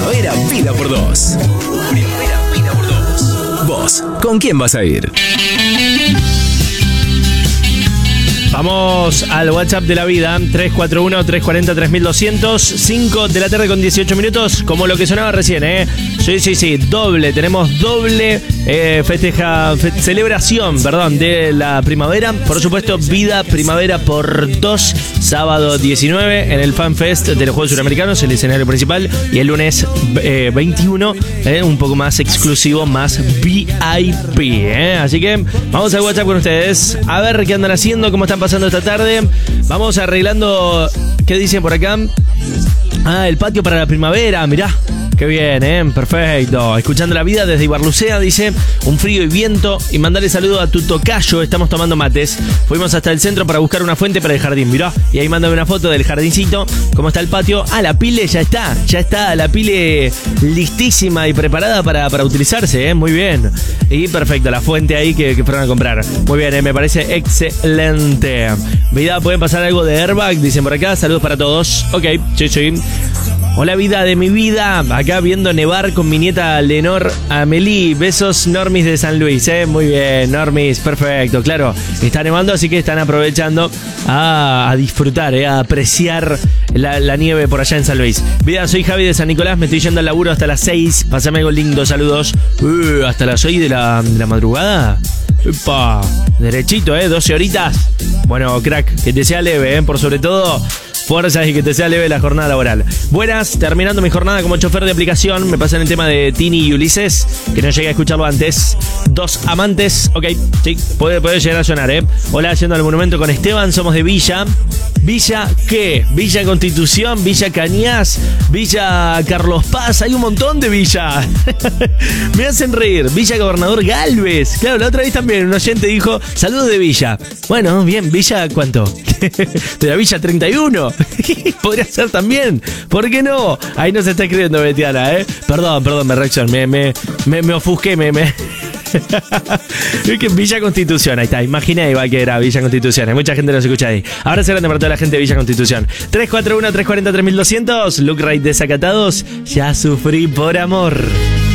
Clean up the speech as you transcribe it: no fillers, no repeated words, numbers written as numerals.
Primavera Vida por Dos. Primavera Vida por Dos. ¿Vos con quién vas a ir? Vamos al WhatsApp de la vida, 341-340-3200, 5 de la tarde con 18 minutos, como lo que sonaba recién, Sí, doble, tenemos doble celebración, de la primavera. Por supuesto, Vida Primavera por 2, sábado 19 en el Fan Fest de los Juegos Suramericanos, el escenario principal, y el lunes 21, un poco más exclusivo, más VIP, Así que vamos al WhatsApp con ustedes, a ver qué andan haciendo, cómo están pasando esta tarde. Vamos arreglando, ¿qué dicen por acá? El patio para la primavera, mirá. Qué bien, perfecto. Escuchando la vida desde Ibarlucea, dice, un frío y viento. Y mandarle saludo a tu tocayo, estamos tomando mates. Fuimos hasta el centro para buscar una fuente para el jardín, mirá. Y ahí mándame una foto del jardincito. ¿Cómo está el patio? La pile ya está la pile listísima y preparada para utilizarse, muy bien. Y perfecto, la fuente ahí que fueron a comprar. Muy bien, me parece excelente. Vida, ¿pueden pasar algo de airbag? Dicen por acá, saludos para todos. Ok, sí. Hola vida de mi vida, acá viendo nevar con mi nieta Lenor Amelie. Besos Normis de San Luis, muy bien, Normis, perfecto, claro. Está nevando, así que están aprovechando a disfrutar, a apreciar la nieve por allá en San Luis. Vida, soy Javi de San Nicolás, me estoy yendo al laburo hasta las 6. Pásame algo lindo, saludos. Hasta las 6 de la madrugada. Upa, derechito, 12 horitas. Bueno, crack, que te sea leve, por sobre todo fuerzas y que te sea leve la jornada laboral. Buenas, terminando mi jornada como chofer de aplicación. Me pasan el tema de Tini y Ulises, que no llegué a escucharlo antes. 2 amantes, ok, sí, puede llegar a sonar, Hola, yendo al monumento con Esteban, somos de Villa. ¿Villa qué? Villa Constitución, Villa Cañas, Villa Carlos Paz, hay un montón de Villa. Me hacen reír. Villa Gobernador Galvez. Claro, la otra vez también un oyente dijo, saludos de Villa. Bueno, bien, ¿Villa cuánto? De la Villa 31. Podría ser también. ¿Por qué no? Ahí no se está escribiendo Betiana, Perdón, me reaccioné. Me ofusqué, Es que Villa Constitución, ahí está, imaginé igual que era Villa Constitución. Hay mucha gente que nos escucha ahí. Ahora se grande para toda la gente de Villa Constitución. 341-340-3200. Look right desacatados. Ya sufrí por amor.